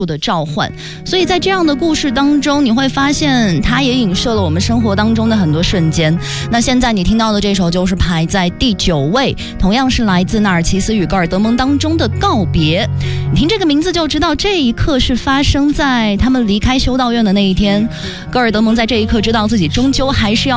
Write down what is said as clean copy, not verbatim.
的召唤。所以在这样的故事当中，你会发现它也影射了我们生活当中的很多瞬间。那现在你听到的这首就是排在第9位，同样是来自纳尔齐斯与戈尔德蒙当中的告别。你听这个名字就知道，这一刻是发生在他们离开修道院的那一天。戈尔德蒙在这一刻知道自己终究还是要